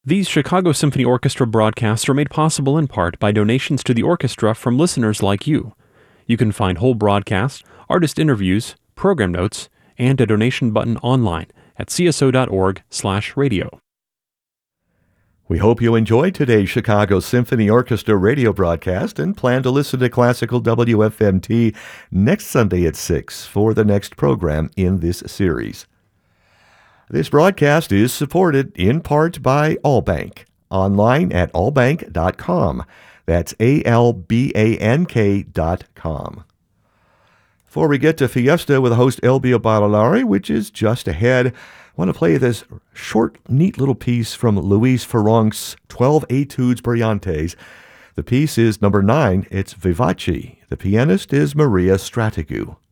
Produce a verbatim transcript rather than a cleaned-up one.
These Chicago Symphony Orchestra broadcasts are made possible in part by donations to the orchestra from listeners like you. You can find whole broadcasts, artist interviews, program notes, and a donation button online at c s o dot org slash radio. We hope you enjoyed today's Chicago Symphony Orchestra radio broadcast and plan to listen to Classical W F M T next Sunday at six for the next program in this series. This broadcast is supported in part by Allbank, online at allbank dot com. That's A L B A N K dot com. Before we get to Fiesta with host Elbio Barilari, which is just ahead, I want to play this short, neat little piece from Luis Ferronk's twelve Etudes Brillantes. The piece is number nine. It's Vivace. The pianist is Maria Strategou.